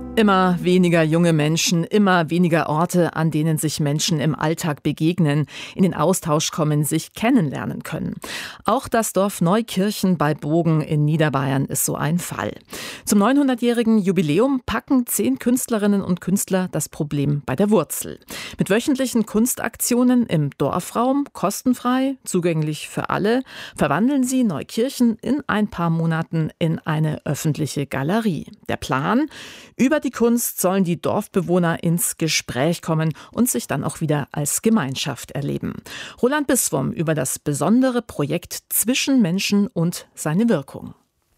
Immer weniger junge Menschen, immer weniger Orte, an denen sich Menschen im Alltag begegnen, in den Austausch kommen, sich kennenlernen können. Auch das Dorf Neukirchen bei Bogen in Niederbayern ist so ein Fall. Zum 900-jährigen Jubiläum packen 10 Künstlerinnen und Künstler das Problem bei der Wurzel. Mit wöchentlichen Kunstaktionen im Dorfraum, kostenfrei, zugänglich für alle, verwandeln sie Neukirchen in ein paar Monaten in eine öffentliche Galerie. Der Plan: Über die Kunst sollen die Dorfbewohner ins Gespräch kommen und sich dann auch wieder als Gemeinschaft erleben. Roland Biswom über das besondere Projekt zwischen Menschen und seine Wirkung.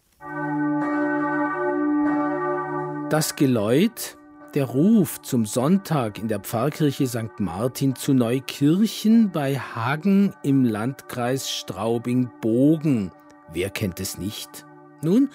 Das Geläut, der Ruf zum Sonntag in der Pfarrkirche St. Martin zu Neukirchen bei Hagen im Landkreis Straubing-Bogen. Wer kennt es nicht? Nun,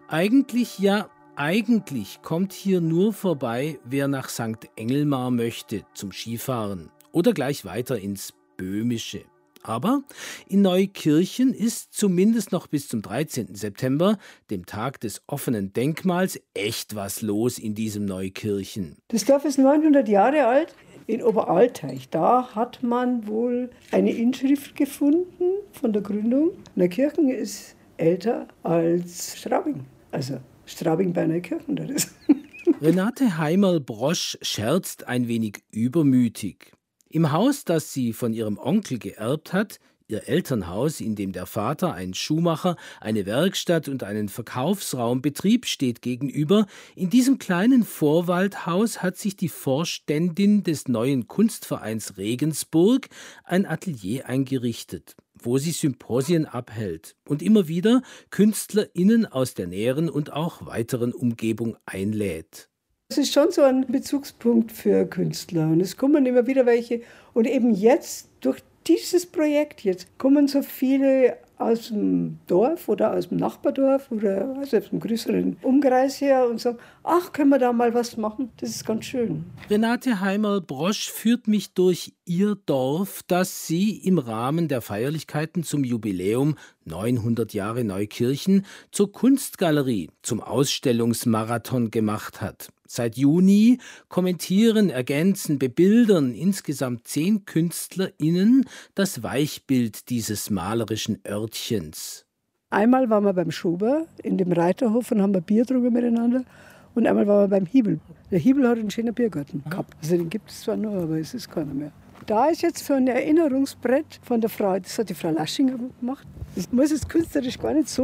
eigentlich kommt hier nur vorbei, wer nach St. Engelmar möchte zum Skifahren oder gleich weiter ins Böhmische. Aber in Neukirchen ist zumindest noch bis zum 13. September, dem Tag des offenen Denkmals, echt was los in diesem Neukirchen. Das Dorf ist 900 Jahre alt. In Oberalteich, da hat man wohl eine Inschrift gefunden von der Gründung. Neukirchen ist älter als Straubing, also Straubing bei Neukirchen, das ist. Renate Heimerl-Brosch scherzt ein wenig übermütig. Im Haus, das sie von ihrem Onkel geerbt hat, ihr Elternhaus, in dem der Vater einen Schuhmacher, eine Werkstatt und einen Verkaufsraum betrieb, steht gegenüber. In diesem kleinen Vorwaldhaus hat sich die Vorständin des neuen Kunstvereins Regensburg ein Atelier eingerichtet, wo sie Symposien abhält und immer wieder KünstlerInnen aus der näheren und auch weiteren Umgebung einlädt. Es ist schon so ein Bezugspunkt für Künstler und es kommen immer wieder welche. Und eben jetzt, durch dieses Projekt, jetzt kommen so viele aus dem Dorf oder aus dem Nachbardorf oder aus dem größeren Umkreis her und sagen, ach, können wir da mal was machen? Das ist ganz schön. Renate Heimerl-Brosch führt mich durch ihr Dorf, das sie im Rahmen der Feierlichkeiten zum Jubiläum 900 Jahre Neukirchen zur Kunstgalerie, zum Ausstellungsmarathon gemacht hat. Seit Juni kommentieren, ergänzen, bebildern insgesamt 10 KünstlerInnen das Weichbild dieses malerischen Örtchens. Einmal waren wir beim Schober in dem Reiterhof und haben ein Bier getrunken miteinander. Und einmal waren wir beim Hiebel. Der Hiebel hat einen schönen Biergarten gehabt. Also den gibt es zwar noch, aber es ist keiner mehr. Da ist jetzt für ein Erinnerungsbrett von der Frau, das hat die Frau Laschinger gemacht. Das muss jetzt künstlerisch gar nicht so